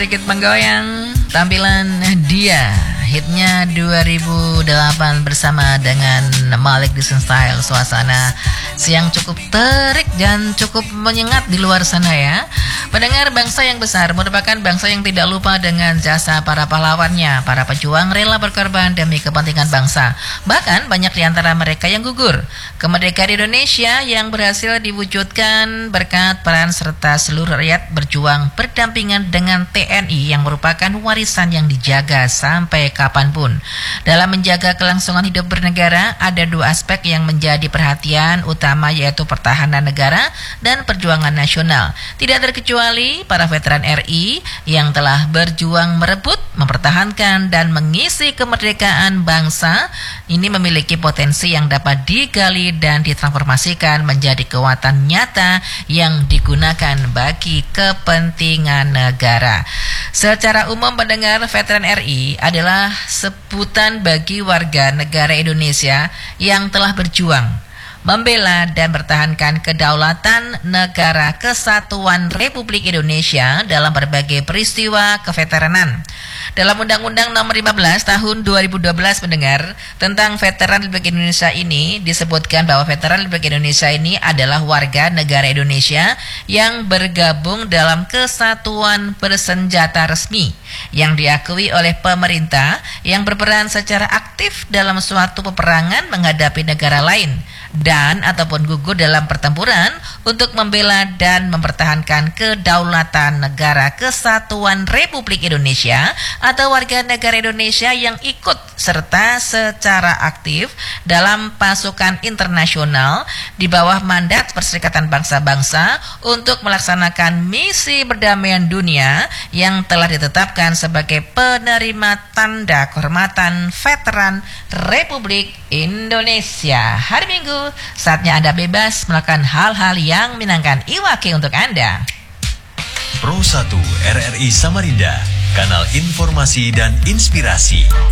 sedikit menggoyang tampilan dia. Hitnya 2008 bersama dengan Malik Decent Style. Suasana siang cukup terik dan cukup menyengat di luar sana ya. Pendengar, bangsa yang besar merupakan bangsa yang tidak lupa dengan jasa para pahlawannya. Para pejuang rela berkorban demi kepentingan bangsa. Bahkan banyak di antara mereka yang gugur. Kemerdekaan Indonesia yang berhasil diwujudkan berkat peran serta seluruh rakyat berjuang berdampingan dengan TNI yang merupakan warisan yang dijaga sampai kapanpun. Dalam menjaga kelangsungan hidup bernegara, ada dua aspek yang menjadi perhatian utama, yaitu pertahanan negara dan perjuangan nasional. Tidak terkecuali para veteran RI yang telah berjuang merebut, mempertahankan, dan mengisi kemerdekaan bangsa. Ini memiliki potensi yang dapat digali dan ditransformasikan menjadi kekuatan nyata yang digunakan bagi kepentingan negara. Secara umum, pendengar, veteran RI adalah sebutan bagi warga negara Indonesia yang telah berjuang, membela dan mempertahankan kedaulatan negara kesatuan Republik Indonesia dalam berbagai peristiwa keveteranan. Dalam Undang-Undang Nomor 15 Tahun 2012 mendengar tentang Veteran Republik Indonesia ini disebutkan bahwa Veteran Republik Indonesia ini adalah warga negara Indonesia yang bergabung dalam kesatuan bersenjata resmi yang diakui oleh pemerintah, yang berperan secara aktif dalam suatu peperangan menghadapi negara lain dan ataupun gugur dalam pertempuran untuk membela dan mempertahankan kedaulatan negara kesatuan Republik Indonesia, atau warga negara Indonesia yang ikut serta secara aktif dalam pasukan internasional di bawah mandat Perserikatan Bangsa-Bangsa untuk melaksanakan misi perdamaian dunia yang telah ditetapkan sebagai penerima tanda kehormatan Veteran Republik Indonesia. Hari Minggu, saatnya Anda bebas melakukan hal-hal yang menyenangkan. Iwake untuk Anda. Pro 1 RRI Samarinda, kanal informasi dan inspirasi.